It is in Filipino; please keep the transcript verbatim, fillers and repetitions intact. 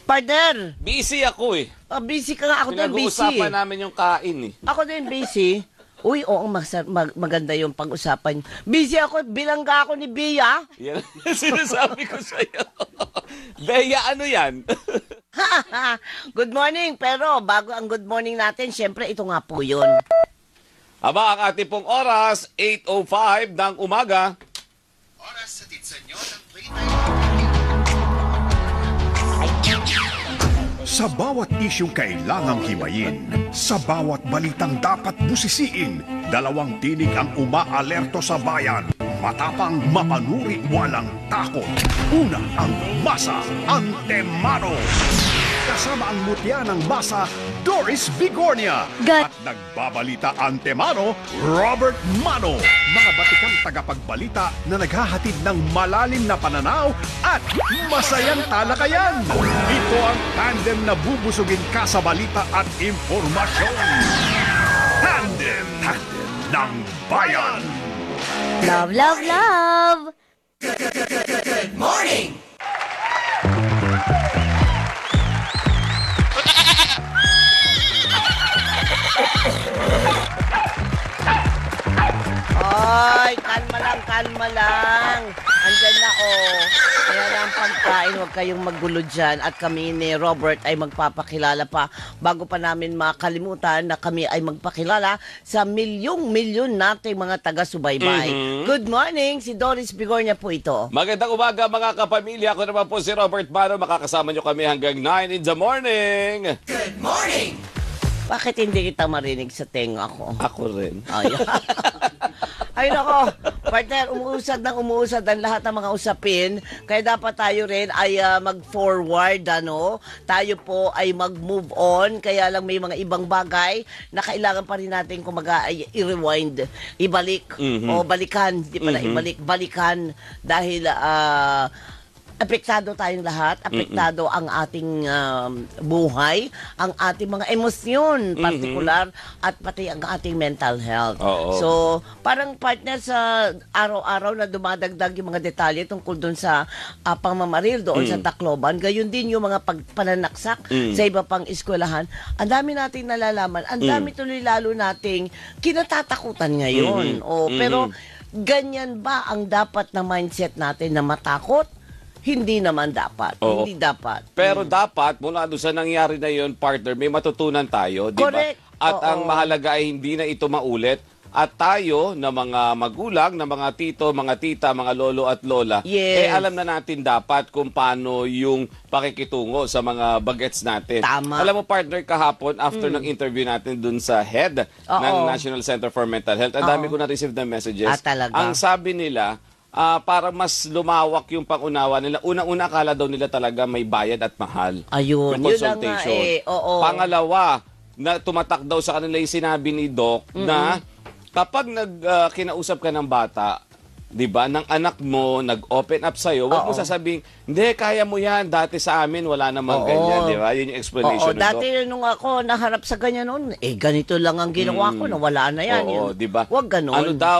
Partner! Busy ako eh. Ah, busy ka nga. Ako din busy. Pinag-uusapan namin yung kain eh. Ako din busy. Uy, oo, mag mag maganda yung pag-usapan. Busy ako, bilangga ako ni Bea. Yan ang sinasabi ko sa'yo. Bea, ano yan? Good morning, pero bago ang good morning natin, syempre ito nga po yun. Aba, ang ating pong oras, eight oh five ng umaga. Oras sa titsa nyo ng Sa bawat isyong kailangang himayin, sa bawat balitang dapat busisiin, dalawang tinig ang umaalerto sa bayan. Matapang, mapanuri, walang takot. Una ang Masa Antemano. Kasama ang mutya ng Masa, Doris Bigornia. Gat- At nagbabalita Antemano, Robert Mano. Mga batikang tagapagbalita na naghahatid ng malalim na pananaw at masayang talakayan. Ito ang tandem na bubusugin ka sa balita at impormasyon. Tandem, tandem ng bayan. Love, love, love! Ay, kalma lang, kalma lang. Andyan na, oh. Kaya na ang pagkain, huwag kayong magulo dyan. At kami ni Robert ay magpapakilala pa bago pa namin makalimutan na kami ay magpakilala sa milyong-milyon nating mga taga-subaybay. Mhm. Good morning, si Doris Bigornia po ito. Magandang umaga mga kapamilya. Ako naman po si Robert Mano. Makakasama nyo kami hanggang nine in the morning. Bakit hindi kita marinig sa tenga ko? Ako rin. Ay, ay nako, partner, umuusad ng umuusad ang lahat ng mga usapin. Kaya dapat tayo rin ay uh, mag-forward, ano? Tayo po ay mag-move on. Kaya lang may mga ibang bagay na kailangan pa rin natin kumaga ay i-rewind, ibalik, Mhm. o balikan, di pala Mhm. ibalik, balikan. Dahil, ah, apektado tayong lahat, apektado ang ating um, buhay, ang ating mga emosyon, partikular, at pati ang ating mental health. Oo. So, parang partner sa araw-araw na dumadagdag yung mga detalye tungkol doon sa uh, pamamaril doon sa Tacloban, gayon din yung mga pagpananaksak Mm. sa iba pang eskwelahan. Ang dami nating nalalaman, ang dami tuloy lalo nating kinatatakutan ngayon. Mhm. O, pero ganyan ba ang dapat na mindset natin na matakot? Hindi naman dapat. Oo. Hindi dapat. Pero dapat, mula doon sa nangyari na yon, partner, may matutunan tayo, di ba? Correct. At Oo. ang mahalaga ay hindi na ito maulit. At tayo, na mga magulang, na mga tito, mga tita, mga lolo at lola, Yes. eh alam na natin dapat kung paano yung pakikitungo sa mga bagets natin. Tama. Alam mo, partner, kahapon, after ng interview natin dun sa head Oo. ng National Center for Mental Health, ang dami Oo. ko na-receive na messages. Ah, talaga? Ang sabi nila, Ah, para mas lumawak yung pangunawa nila. Unang-una, akala daw nila talaga may bayad at mahal. Ayun, Yung yun lang nga consultation. eh. Oo. Pangalawa, na tumatak daw sa kanila yung sinabi ni Doc na kapag nag, ah, kinausap ka ng bata, di ba, ng anak mo, nag-open up sa'yo, huwag mo Oo. sasabing, hindi, kaya mo yan, dati sa amin, wala namang Oo. ganyan, di ba? Yun yung explanation Oo, ni Doc. dati nung ako naharap sa ganyan noon, eh ganito lang ang ginawa ko, nawala na yan. Oo, Yun. di ba? Huwag ganun. Ano daw,